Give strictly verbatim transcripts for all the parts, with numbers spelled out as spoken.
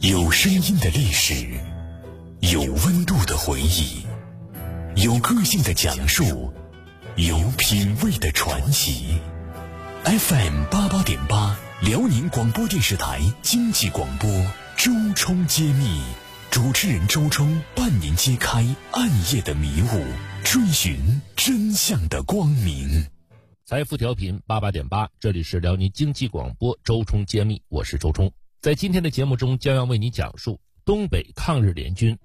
有声音的历史，有温度的回忆，有个性的讲述，有品味的传奇。 F M 八八点八，辽宁广播电视台经济广播，周冲揭秘，主持人周冲伴您揭开暗夜的迷雾，追寻真相的光明。 财富调频八八点八，这里是辽宁经济广播，周冲揭秘，我是周冲。在今天的节目中，将要为你讲述东北抗日联军。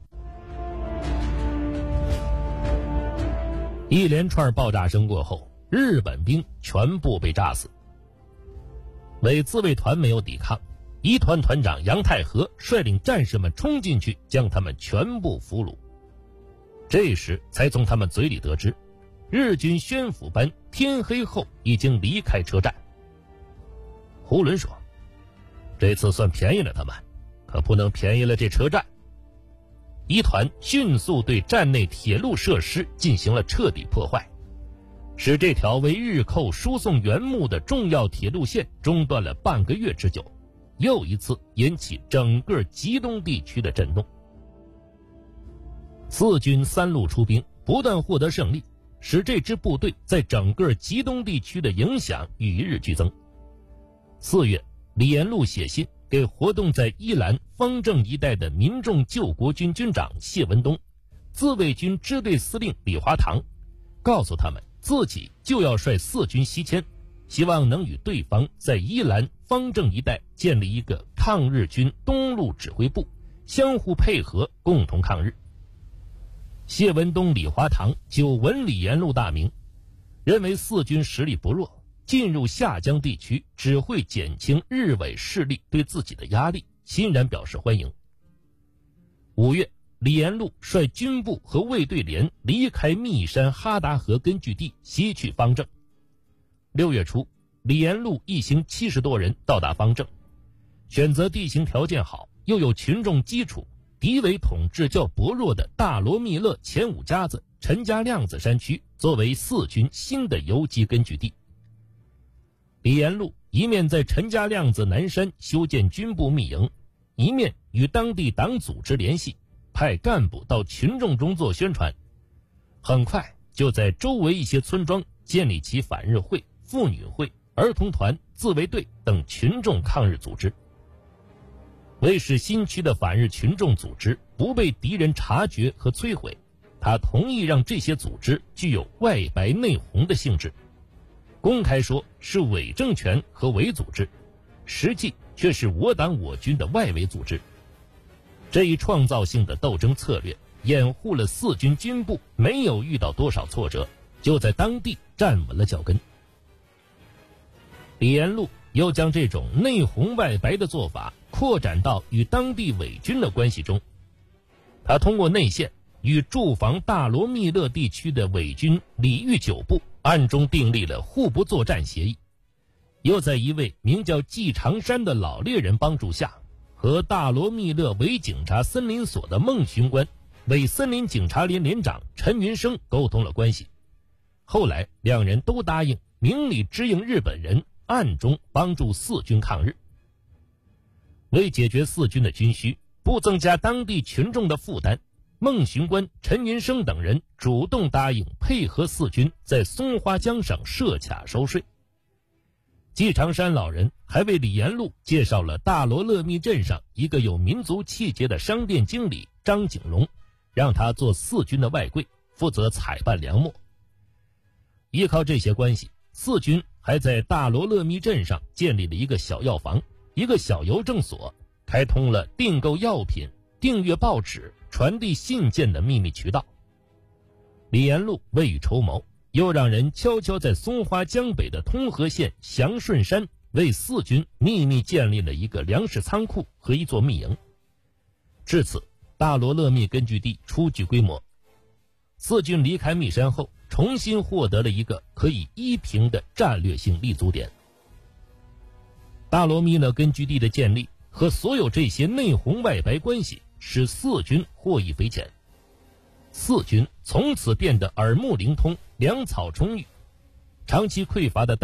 一连串爆炸声过后，日本兵全部被炸死。伪自卫团没有抵抗，一团团长杨太和率领战士们冲进去，将他们全部俘虏。这时才从他们嘴里得知，日军宣抚班天黑后已经离开车站。胡伦说，这次算便宜了他们，可不能便宜了这车站。一团迅速对站内铁路设施进行了彻底破坏，使这条为日寇输送原木的重要铁路线中断了半个月之久，又一次引起整个吉东地区的震动。四军三路出兵，不断获得胜利，使这支部队在整个吉东地区的影响与日俱增。四月，李延禄写信给活动在伊兰方正一带的民众救国军军长谢文东、自卫军支队司令李华堂，告诉他们自己就要率四军西迁，希望能与对方在伊兰方正一带建立一个抗日军东路指挥部，相互配合，共同抗日。谢文东、李华堂久闻李延禄大名，认为四军实力不弱，进入下江地区只会减轻日伪势力对自己的压力，欣然表示欢迎。五月，李延禄率军部和卫队连离开密山哈达河根据地，西去方正。六月初，李延禄一行七十多人到达方正，选择地形条件好，又有群众基础，敌伪统治较薄弱的大罗密勒前五家子、陈家亮子山区作为四军新的游击根据地。李延禄一面在陈家亮子南山修建军部密营，一面与当地党组织联系，派干部到群众中做宣传。很快就在周围一些村庄建立起反日会、妇女会、儿童团、自卫队等群众抗日组织。为使新区的反日群众组织不被敌人察觉和摧毁，他同意让这些组织具有外白内红的性质，公开说是伪政权和伪组织，实际却是我党我军的外围组织。这一创造性的斗争策略掩护了四军军部没有遇到多少挫折，就在当地站稳了脚跟。李延禄又将这种内红外白的做法扩展到与当地伪军的关系中。他通过内线与驻防大罗密勒地区的伪军李玉九部暗中订立了互不作战协议，又在一位名叫季长山的老猎人帮助下，和大罗密勒伪警察森林所的孟巡官、伪森林警察连连长陈云生沟通了关系。后来两人都答应明里支应日本人，暗中帮助四军抗日。为解决四军的军需，不增加当地群众的负担，孟巡官、陈云生等人主动答应配合四军在松花江上设卡收税。季长山老人还为李延禄介绍了大罗勒密镇上一个有民族气节的商店经理张景龙，让他做四军的外柜，负责采办粮墨。依靠这些关系，四军还在大罗勒密镇上建立了一个小药房、一个小邮政所，开通了订购药品、订阅报纸、传递信件的秘密渠道。李延禄未雨绸缪，又让人悄悄在松花江北的通河县祥顺山为四军秘密建立了一个粮食仓库和一座密营。至此，大罗勒密根据地初具规模。四军离开密山后，重新获得了一个可以依凭的战略性立足点。大罗密勒根据地的建立和所有这些内红外白关系，使四军获益匪浅。四军从此变得耳目灵通，粮草充裕。长期匮乏的